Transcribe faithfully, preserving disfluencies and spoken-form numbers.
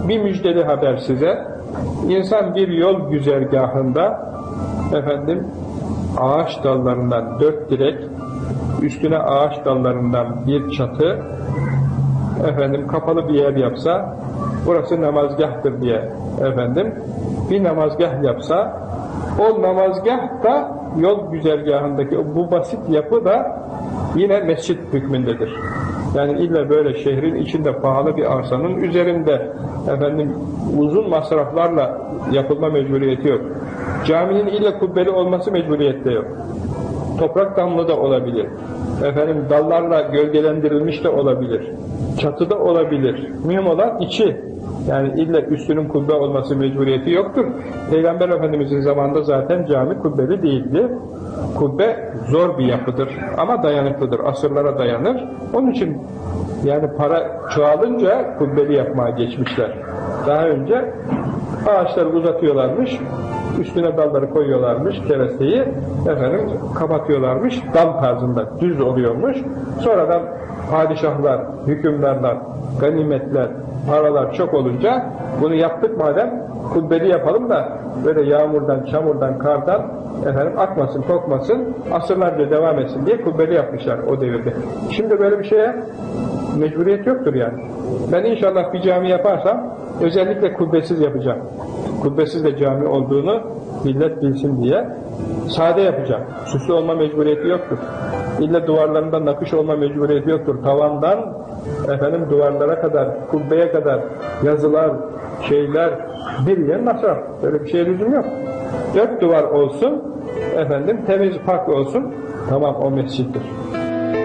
bir müjdeli haber size. İnsan bir yol güzergahında efendim ağaç dallarından dört direk, üstüne ağaç dallarından bir çatı, efendim kapalı bir yer yapsa, burası namazgahtır diye efendim bir namazgah yapsa, o namazgah da yol güzergahındaki bu basit yapı da yine mescit hükmündedir. Yani illa böyle şehrin içinde pahalı bir arsanın üzerinde efendim uzun masraflarla yapılma mecburiyeti yok. Caminin illa kubbeli olması mecburiyette yok. Toprak damlı da olabilir. Efendim dallarla gölgelendirilmiş de olabilir. Çatıda olabilir. Mühim olan içi. Yani illa üstünün kubbe olması mecburiyeti yoktur. Peygamber Efendimiz'in zamanında zaten cami kubbeli değildi. Kubbe zor bir yapıdır ama dayanıklıdır. Asırlara dayanır. Onun için yani para çoğalınca kubbeli yapmaya geçmişler. Daha önce ağaçları uzatıyorlarmış, üstüne dalları koyuyorlarmış, keresteyi efendim kapatıyorlarmış, dam tarzında düz oluyormuş. Sonradan padişahlar, hükümdarlar, ganimetler, paralar çok olunca bunu yaptık madem kubbeli yapalım da böyle yağmurdan, çamurdan, kardan efendim akmasın, kokmasın, asırlarca devam etsin diye kubbeli yapmışlar o devirde. Şimdi böyle bir şeye mecburiyet yoktur yani. Ben inşallah bir cami yaparsam özellikle kubbesiz yapacağım. Kubbesiz de cami olduğunu millet bilsin diye sade yapacağım. Süslü olma mecburiyeti yoktur. İlla duvarlarında nakış olma mecburiyeti yoktur. Tavandan efendim duvarlara kadar, kubbeye kadar yazılar, şeyler, bir yer masraf. Böyle bir şeye lüzum yok. Dört duvar olsun, efendim temiz, pak olsun, tamam o mescittir.